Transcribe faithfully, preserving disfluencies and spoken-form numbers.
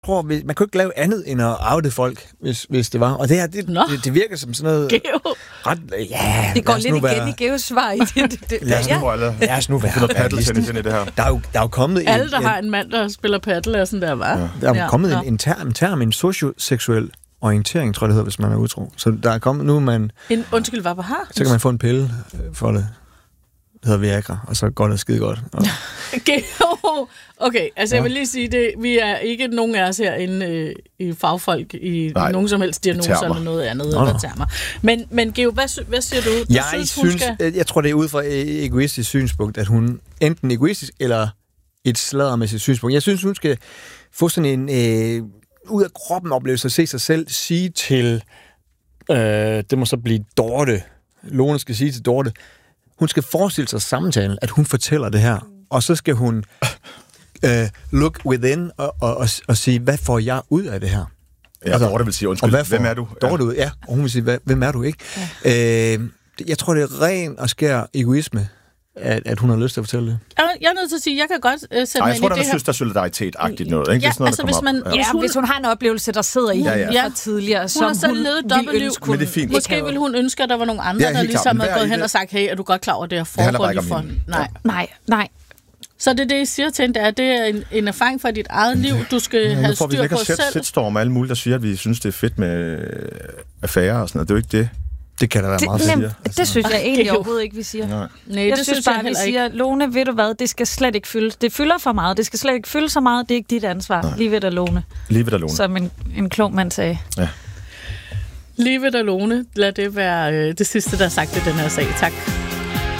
tror, man kunne ikke lave andet end at oute folk, hvis, hvis det var. Og det her, det, det, det virker som sådan noget... Geo. Ret, ja, det går lidt igen være, i Geos svar i det. det lad os nu, ja. lad os nu være noget paddeltennis ind i det her. Der er jo, der er jo kommet... Alle, en, der en, har en mand, der spiller paddel, er sådan der, var. Ja. Der er jo ja. kommet en, en, term, en term, en socioseksuel orientering, tror jeg det hedder, hvis man er utro. Så der er kommet... Nu man... En, undskyld, hvad har? Så kan man få en pille for det. Det hedder Viagra, og så går det skide godt. Og... Okay, altså ja. Jeg vil lige sige det. Vi er ikke nogen af os herinde øh, i fagfolk i Nej, nogen som helst diagnoser eller noget andet. Nå, eller termer. Men, men Geo, hvad, hvad siger du? du jeg, synes, synes, skal... jeg tror, det er ud fra et egoistisk synspunkt, at hun enten egoistisk eller et sladdermæssigt synspunkt. Jeg synes, hun skal få sådan en øh, ud af kroppen oplevelse at se sig selv sige til, øh, det må så blive Dorte. Lone skal sige til Dorte, hun skal forestille sig samtalen, at hun fortæller det her, og så skal hun uh, look within og, og, og, og sige, hvad får jeg ud af det her? Ja, altså, Dorte vil sige, undskyld, får, hvem er du? Dorte ud, ja, og hun vil sige, hvem er du, ikke? Ja. Uh, jeg tror, det er ren og skær egoisme, at, at hun har lyst til at fortælle det. Jeg er nødt til at sige, jeg kan godt uh, sætte Ej, mig jeg tror, ind i det her. Jeg synes, der er solidaritet-agtigt noget. Ikke? Ja, det er sådan noget, altså, hvis man, ja. Ja, hvis hun har en oplevelse, der sidder i ja, ja. ja. fra tidligere, hun som har selv hun levet dobbeltliv. Men det er fint. Måske ville hun ønske, at der var nogle andre, ja, der ligesom havde gået hen og sagt, hey, er du godt klar over det her forhold i for? Nej. Nej, nej. Så det er det, I siger til hende, at det er en, en erfaring fra dit eget liv, du skal ja, have styr på selv. Nu får vi lækkert shitstorm og alle mulige, der siger, at vi synes, det er fedt med affærer og sådan noget. Det er jo ikke det. Det kan der være det, meget nem, sige. Det synes jeg egentlig overhovedet ikke, vi siger. Nej. Nej, jeg det synes, synes bare, jeg vi siger, Lone, ved du hvad, det skal slet ikke fylde. Det fylder for meget. Det skal slet ikke fylde så meget. Det er ikke dit ansvar. Nej. Lige ved dig, Lone. Lige ved dig, Lone. Som en, en klog mand sagde. Ja. Lige ved dig, Lone. Lad det være øh, det sidste, der er sagt i den her sag. Tak.